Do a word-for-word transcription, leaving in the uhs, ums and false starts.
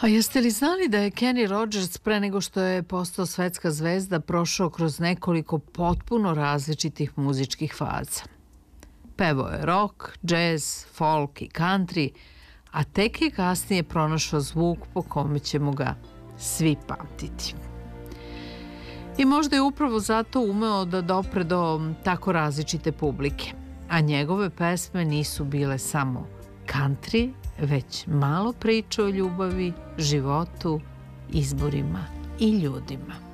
A jeste li znali da je Kenny Rogers pre nego što je postao svetska zvezda prošao kroz nekoliko potpuno različitih muzičkih faza? Pevao je rock, jazz, folk i country, a tek je kasnije pronašao zvuk po kome ćemo ga svi pamtiti. I možda je upravo zato umeo da dopre do tako različite publike, a njegove pesme nisu bile samo country, već malo priče o ljubavi, životu, izborima i ljudima.